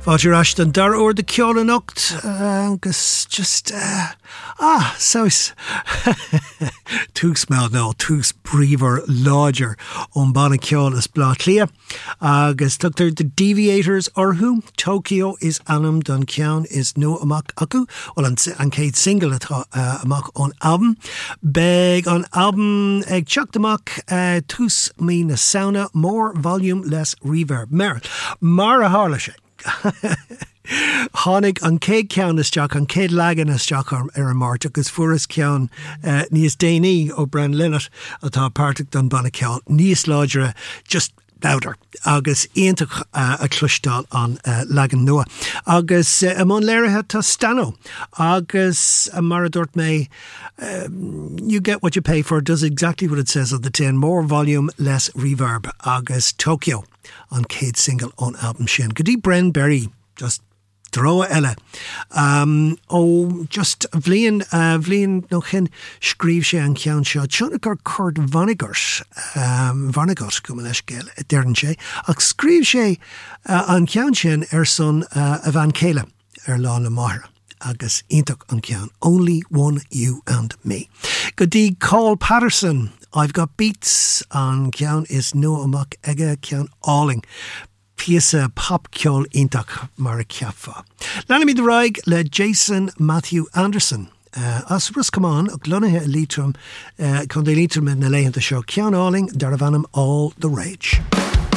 Áitir Ashton dar oor de ceol an ocht agus just sois tús meld ná tús bríomhar láidir ón banna ceol is blá clia agus tugtar the Deviators orthú Tokyo is anam don ceann is nó amach acu well an céad single atá amach ón album beg an album ag teacht amach tús mí na sauna more volume less reverb mer mar a hála sé Hánig an céad ceann isteach an céad legan isteach ar an máirt agus furas ceann níos déanaí ó Bren Linnet atá páirteach don banna ceann níos láidre just louder agus iontach a clustáil an legan nua agus amón léirithe tá stano agus mar a dúirt mé you get what you pay for does exactly what it says on the tin more volume less reverb agus Tokyo an céad single on album sin go dtí Bren Berry just Droa eile just bhliain nó chin scríb sé an ceann seo teanna gur Kurt Vonnegut go leis géil dearann sé ach scríb sé an ceann sin ar son a bhain céile ar lá na maithre agus iontach an ceann Only One You and Me go dtí Carl Patterson I've Got Beats an ceann is nó amach aige ceann áling Piesa pop ceol iontach mar a ceapfa. Lena mi de raig le Jason Matthew Anderson. As rus come on, ag lunathe litrum, chun dé litrum na leianta seo ceann áling dar a bhanam All the Rage.